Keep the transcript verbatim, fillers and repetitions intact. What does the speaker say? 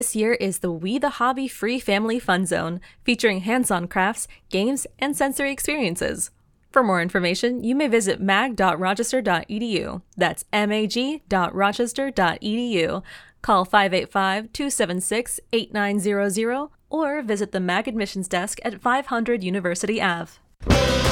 This year is the We the Hobby Free Family Fun Zone, featuring hands-on crafts, games, and sensory experiences. For more information, you may visit mag dot rochester dot e d u. That's mag dot rochester dot e d u. Call five eight five, two seven six, eight nine zero zero or visit the MAG admissions desk at five hundred University Avenue.